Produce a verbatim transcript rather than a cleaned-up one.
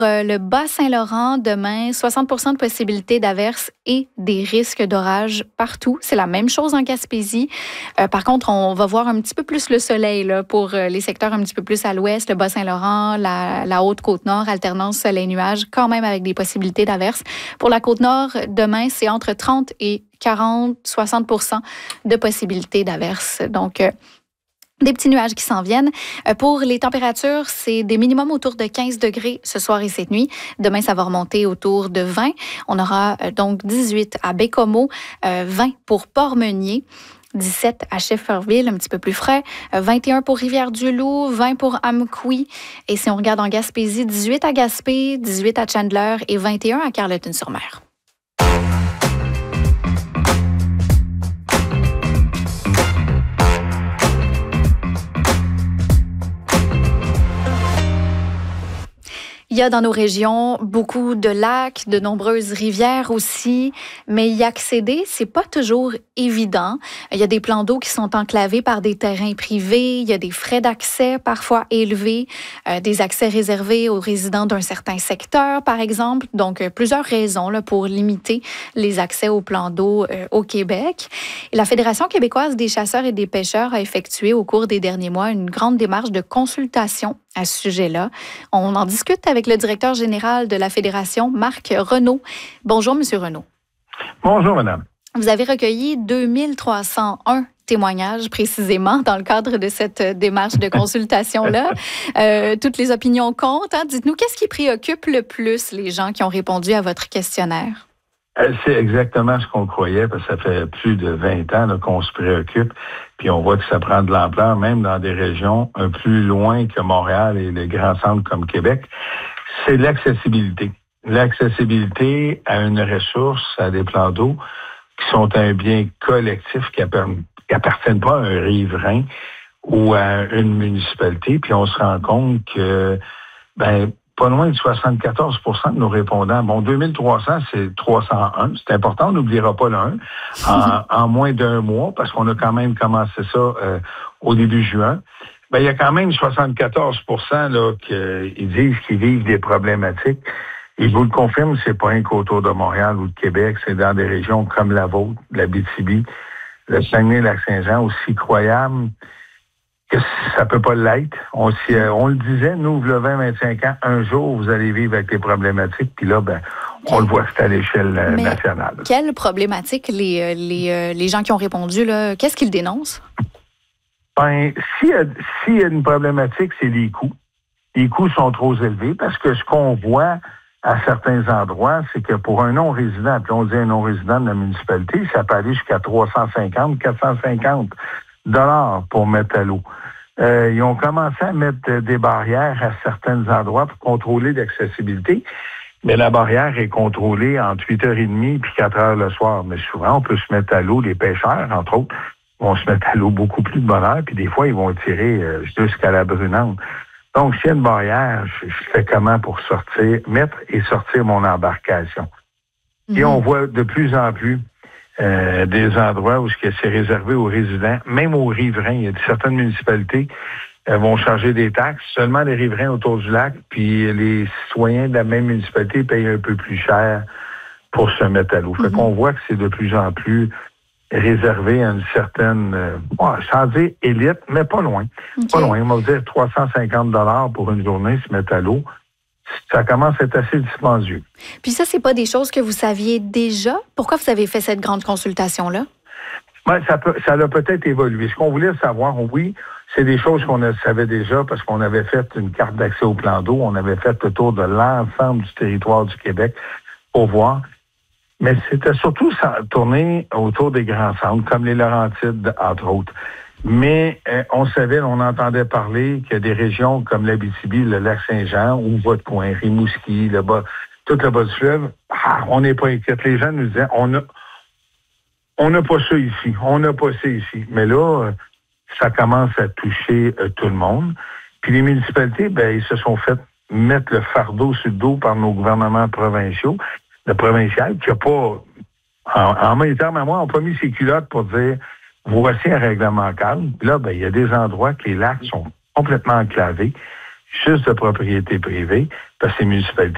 Euh, le Bas-Saint-Laurent, demain, soixante pour cent de possibilités d'averses et des risques d'orage partout. C'est la même chose en Gaspésie. Euh, par contre, on va voir un petit peu plus le soleil là, pour euh, les secteurs un petit peu plus à l'ouest, le Bas-Saint-Laurent, la, la Haute-Côte-Nord, alternance soleil-nuage, quand même avec des possibilités d'averses. Pour la Côte-Nord, demain, c'est entre trente et quarante, soixante pour cent de possibilités d'averses. Donc, euh, des petits nuages qui s'en viennent. Pour les températures, c'est des minimums autour de quinze degrés ce soir et cette nuit. Demain, ça va remonter autour de vingt. On aura donc dix-huit à Bécomo, vingt pour Port-Meunier, dix-sept à Shefferville, un petit peu plus frais, vingt et un pour Rivière-du-Loup, vingt pour Amqui. Et si on regarde en Gaspésie, dix-huit à Gaspé, dix-huit à Chandler et vingt et un à Carleton-sur-Mer. Il y a dans nos régions beaucoup de lacs, de nombreuses rivières aussi, mais y accéder, c'est pas toujours évident. Il y a des plans d'eau qui sont enclavés par des terrains privés, il y a des frais d'accès parfois élevés, euh, des accès réservés aux résidents d'un certain secteur, par exemple. Donc, euh, plusieurs raisons là, pour limiter les accès aux plans d'eau euh, au Québec. Et la Fédération québécoise des chasseurs et des pêcheurs a effectué au cours des derniers mois une grande démarche de consultation à ce sujet-là. On en discute avec le directeur général de la Fédération, Marc Renaud. Bonjour, Monsieur Renaud. Bonjour, madame. Vous avez recueilli deux mille trois cent un témoignages précisément dans le cadre de cette démarche de consultation-là. euh, toutes les opinions comptent. Hein? Dites-nous, qu'est-ce qui préoccupe le plus les gens qui ont répondu à votre questionnaire? C'est exactement ce qu'on croyait, parce que ça fait plus de vingt ans là, qu'on se préoccupe, puis on voit que ça prend de l'ampleur, même dans des régions un plus loin que Montréal et les grands centres comme Québec. C'est l'accessibilité. L'accessibilité à une ressource, à des plans d'eau, qui sont un bien collectif qui n'appartiennent pas à un riverain ou à une municipalité, puis on se rend compte que, ben, pas loin de soixante-quatorze pour cent de nos répondants. Bon, deux mille trois cents, c'est trois cent un. C'est important, on n'oubliera pas le un. En, en moins d'un mois, parce qu'on a quand même commencé ça euh, au début juin. Ben, il y a quand même soixante-quatorze pour cent là, qui disent qu'ils vivent des problématiques. Et je vous le confirme, c'est pas un qu'autour de Montréal ou de Québec, c'est dans des régions comme la vôtre, l'Abitibi, le Saguenay-Lac-Saint-Jean, aussi croyable que ça peut pas l'être. On, si, euh, on le disait, nous, le vingt à vingt-cinq ans, un jour, vous allez vivre avec des problématiques, puis là, ben, on le voit, c'est à l'échelle euh, nationale. Quelles problématiques les, les, les gens qui ont répondu, là, qu'est-ce qu'ils dénoncent? Ben, s'il y a, s'il y a une problématique, c'est les coûts. Les coûts sont trop élevés parce que ce qu'on voit à certains endroits, c'est que pour un non-résident, puis on dit un non-résident de la municipalité, ça peut aller jusqu'à trois cent cinquante, quatre cent cinquante dollars pour mettre à l'eau. Euh, ils ont commencé à mettre des barrières à certains endroits pour contrôler l'accessibilité, mais la barrière est contrôlée entre huit heures trente et quatre heures le soir. Mais souvent, on peut se mettre à l'eau, les pêcheurs, entre autres, vont se mettre à l'eau beaucoup plus de bonne heure, puis des fois, ils vont tirer euh, jusqu'à la brunante. Donc, s'il y a une barrière, je, je fais comment pour sortir, mettre et sortir mon embarcation? Mm-hmm. Et on voit de plus en plus euh, des endroits où c'est réservé aux résidents, même aux riverains. Il y a certaines municipalités euh, vont charger des taxes, seulement les riverains autour du lac, puis les citoyens de la même municipalité payent un peu plus cher pour se mettre à l'eau. Mm-hmm. Fait qu'on voit que c'est de plus en plus réservé à une certaine, euh, bon, sans dire élite, mais pas loin. Okay. Pas loin. On va dire trois cent cinquante dollars pour une journée se mettre à l'eau. Ça commence à être assez dispendieux. Puis ça, c'est pas des choses que vous saviez déjà? Pourquoi vous avez fait cette grande consultation-là? Ben, ça peut, ça a peut-être évolué. Ce qu'on voulait savoir, oui, c'est des choses qu'on savait déjà parce qu'on avait fait une carte d'accès au plan d'eau. On avait fait le tour de l'ensemble du territoire du Québec pour voir. Mais c'était surtout tourné autour des grands centres, comme les Laurentides, entre autres. Mais euh, on savait, on entendait parler qu'il y a des régions comme l'Abitibi, le Lac-Saint-Jean, ou votre coin, Rimouski, le bas, tout le bas du fleuve. Ah, on n'est pas inquiète. Les gens nous disaient, on a, on n'a pas ça ici, on n'a pas ça ici. Mais là, ça commence à toucher euh, tout le monde. Puis les municipalités, ben, ils se sont fait mettre le fardeau sur le dos par nos gouvernements provinciaux. Le provincial qui n'a pas, en, en mes termes à moi, n'a pas mis ses culottes pour dire voici un règlement calme. Puis là, ben, il y a des endroits que les lacs sont complètement enclavés, juste de propriété privée, parce que ces municipalités